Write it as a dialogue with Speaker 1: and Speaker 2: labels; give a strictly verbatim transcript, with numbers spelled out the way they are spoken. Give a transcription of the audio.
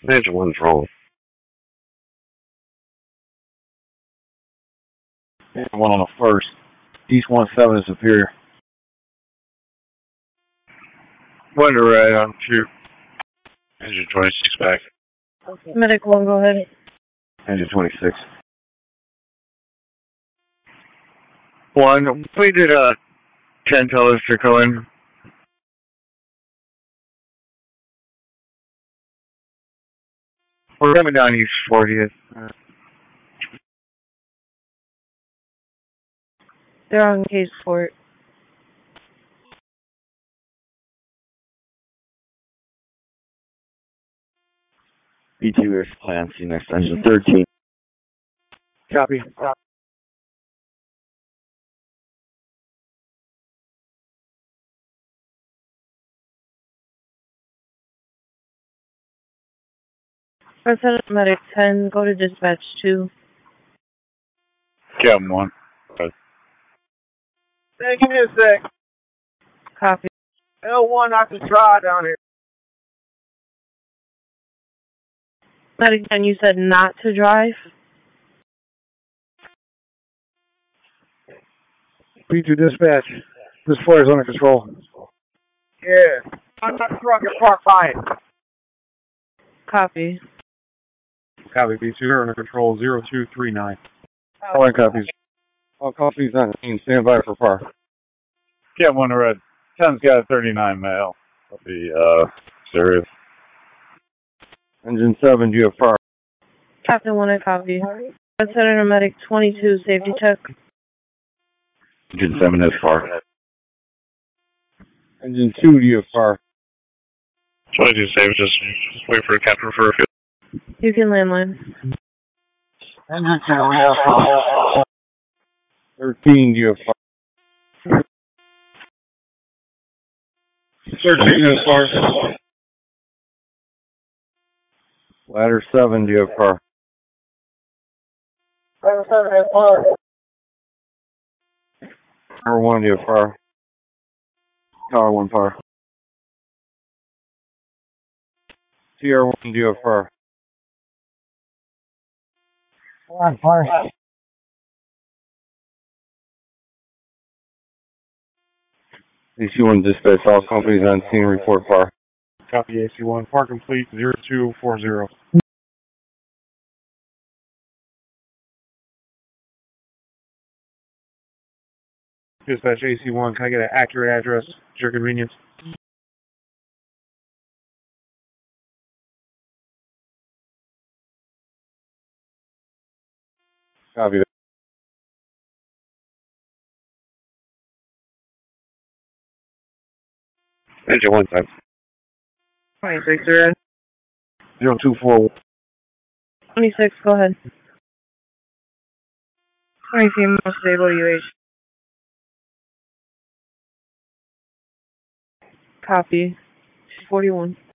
Speaker 1: Engine one's wrong.
Speaker 2: Engine one on the first. East one seven is Superior.
Speaker 1: One to red on two. Engine twenty-six back.
Speaker 3: Okay. Medic one, go ahead.
Speaker 2: Engine twenty-six.
Speaker 1: One, we did a ten tell us to go in. We're coming down East fortieth.
Speaker 3: They're on case port.
Speaker 2: B two is plan. See you next engine thirteen.
Speaker 1: Copy.
Speaker 3: President Medic ten, go to dispatch two.
Speaker 1: Captain one. Okay.
Speaker 4: Hey, give me a sec.
Speaker 3: Copy.
Speaker 4: L one, I can try down here.
Speaker 3: Medic ten, you said not to drive?
Speaker 2: B two dispatch. This flare is under control.
Speaker 4: Yeah. I'm not truck and park by it.
Speaker 3: Copy.
Speaker 2: Copy. B two under control. zero two three nine. All right, copies. All copies on scene. Stand by for par.
Speaker 1: Captain one to red. ten's got a thirty-nine male. Copy, uh, serious.
Speaker 2: Engine seven, do you have par?
Speaker 3: Captain one, I copy. President Medic twenty-two, safety check.
Speaker 1: Engine seven is far.
Speaker 2: Engine two, do you have par?
Speaker 1: twenty-two safe, just, just wait for a captain for a field.
Speaker 3: You can landline.
Speaker 2: Engine two, we have par. thirteen, do you have par? thirteen is par. Ladder seven, do you have par?
Speaker 4: Ladder seven has par.
Speaker 2: Tower one, do you have par? Tower one par. T R one, do you have par?
Speaker 4: One par.
Speaker 2: A C one dispatch, all companies on scene report par.
Speaker 1: Copy A C one, par complete, zero two four zero. Dispatch A C one, can I get an accurate address at your convenience?
Speaker 2: Copy that.
Speaker 1: Engine one time.
Speaker 4: twenty-six, sir.
Speaker 2: zero two four.
Speaker 3: twenty-six, go ahead. twenty female stable U H. Copy. forty-one.